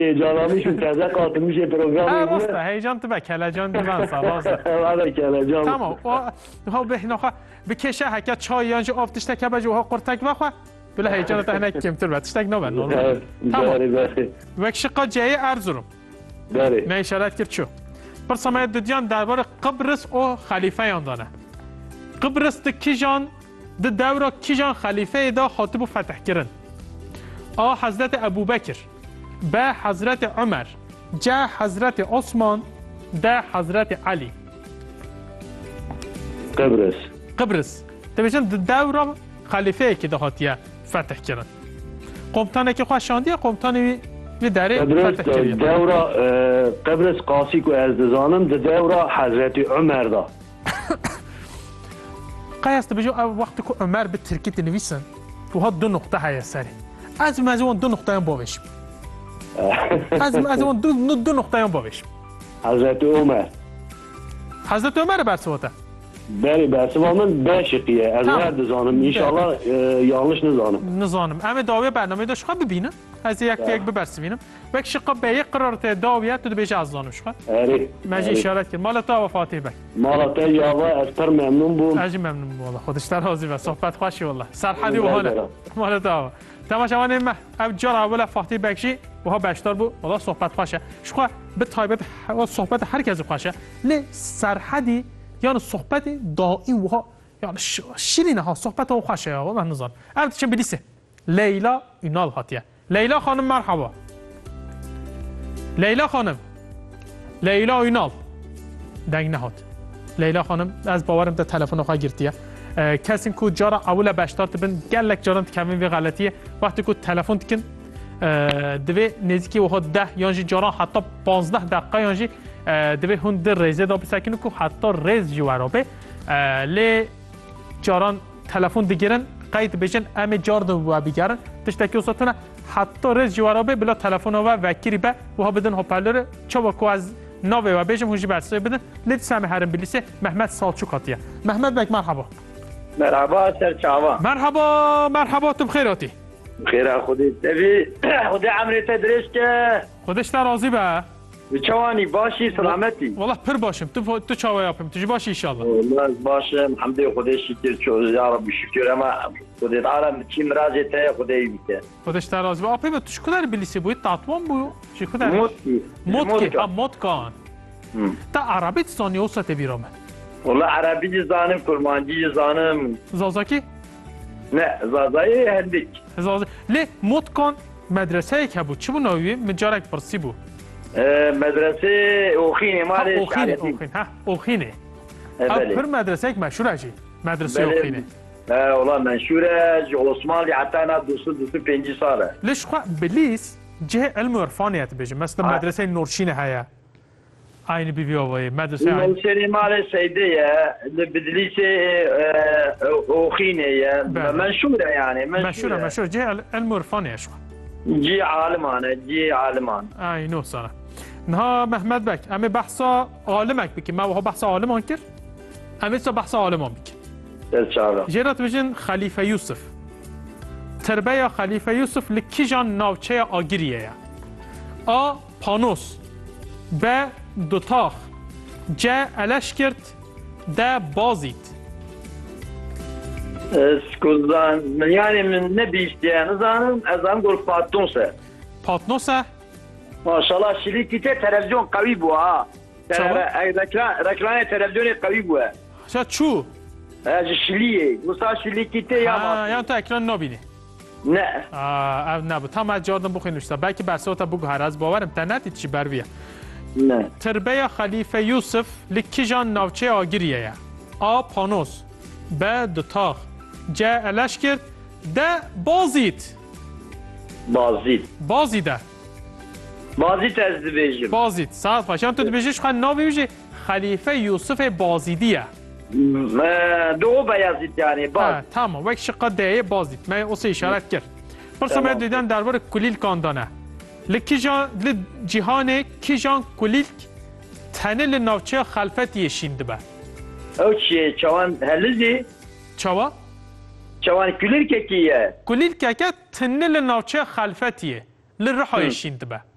Heyecanlanmışım. Taze katılmış programı. راست هیجان تو به کلجان دیوان سواز Valla keleceğim. تمام ها به نخوا بکشه حکا چای یانج آب تشتک بجو ها قرتک بخوا بلا هیجان تا هنک کمتر بد تشتک نو بن نورمال Bari. وک شقا جای ارزورم Bari. نه اشارت کرد شو پر سمایت دودیان درباره قبرس او خلیفه یاندانه قبرس د کیجان د دوره کیجان خلیفه دا خاطب فتح کردن حضرت ابوبکر به حضرت عمر جا حضرت عثمان ده حضرت علی Kıbrıs. قبرس تبیشن د دوره خلیفه که دهاتیه فتح کردن قمتانه که خوشاندیه قمتانه وی داره Kıbrıs فتح کردن devra Kıbrıs Kasiko Ezdizanım de devra Hazreti Ömer'da. قیاس بجو وقتی که عمر به ترکی تنویسن و ها دو نقطه های سری از اون دو نقطه هم باوشم از اون دو نقطه هم باوشم Hazreti Ömer. حضرت عمر برسواته Beri Bersivam'ın B şıkkıya. Ezber dizanım. İnşallah yanlış nizanım. نظانم همه داوی برنامه داشت خواه ببینم از یک تا یک ببرس ببینم و یک شقا به یک قرارت داویت تو دو بیشه از زانم شخواه Eri. مجی اشارت کرد مال تا و فاتح بک Malatya Yava Esper memnun bu. عجی ممنون والله خودش در حاضی و صحبت خوشی والله سرحدی و حاله مال تا تماشاوان ما اب جار اول فاتح بکشی و ها بشتار بو والله صحبت خوشه شخواه به تایبت صحبت هر کسی خوشه لی سرحدی یعنی صحبت دائی و ها یعنی شیرینه ها صحبت ها خوشه ها من نظام البته چه بلیسه لیلا اینال هاتیه لیلا خانم مرحبا لیلا خانم لیلا اینال دنگ نهات لیلا خانم از باورم تا تلفن خواه گرتیه کسی که جارا اول بشتار تبن گلک جاران تکمین وی غلطیه وقتی که تلفن تکن دوی نزدیکی و ها 10 یانجی جاران حتی 15 دقیقه یانجی دوی هند ریزه دا بسکنو که حتی ریز جوارا به لی جاران تلفن دیگرن قید بشن امی جار دو و بیگرن تشتکی وسطونه حتی ریز جوارا به بلا تلفن و وکیری به و ها بدن هاپرلر چوبکو از ناوی و بیشم هوشی برسای بدن لیت سامی هرم بلیسه محمد سالچوک هاتیه محمد بک مرحبا مرحبا سرچاوا مرحبا تو بخیراتی بخیر خودی تبی خودی عمری تدریس که خودش در راضی به چوانی باشی سلامتی والله پر باشم تو چاوی اپم تو باشی ان شاء الله والله باشم حمد خدای شکر چو یا رب شکر اما خودی عالم چی مراجعه ته خدای بیته خودش در راضی به اپم تو شکر بلیسی بود تاتوان بو شکر موت کان تا عربی ثانی وسط بیرام والله عربی زانم کرمانجی زانم زازاکی نه زازای هندک زازا لی موت کان مدرسه که بود چه بو نوی مجارک پرسی بود مدرسه اوخینه مالش اوخینه پر مدرسه یک مشهور اجی مدرسه اوخینه والله منشوره عثمانی حتی نه 205 ساله ليش خو بليس جه علم وعرفانيات بيجي مثلا مدرسه نورشين هيا aynı bir viyovayı medrese aynı. Seni maalesef ya بدليسه اوخينه يا منشوره يعني مشهوره جه علم وعرفاني شو جي عالمان اي نو صار نها محمد بك امي بحثا عالمك بك ما هو بحث عالم انكر امي سو بحث عالم بك ان شاء الله جرات بجن خليفه يوسف تربيه خليفه يوسف لكيجان ناوچه آگریه ا پانوس ب دوتاخ ج الاشکرت د بازیت اسكوزان يعني من نبي اشتيان زانم ازان قول باتنوسه ما شاء الله شريكتي تلفزيون قوي بوا ركلان تلفزيون قوي بوا شو شليه وصا شريكتي يا يعني انت اكران نبيني نه نه تا ما جاردن بخوین نوشته بلکه بساطه بگو هر از باورم تنتی چی برویه نه تربیه خلیفه یوسف لکیجان ناوچه آگریه آ پانوس ب دوتاخ ج الاشکرت د بازیت بازیده بازیت از دبیجم بازیت ساعت فاشان تو دبیجش خواهد ناوی بشه خلیفه یوسف بازیدیه دو بیازید یعنی باز تمام وک شقه دیه بازید من اوسه اشارت کرد پرسا دیدن درباره کلیل کاندانه لجهان کیجان کلیل تنه لناوچه خلفتی شینده به او چیه چوان هلزی چوان کلیل که کیه کلیل که تنه لناوچه خلفتیه لرحای شینده به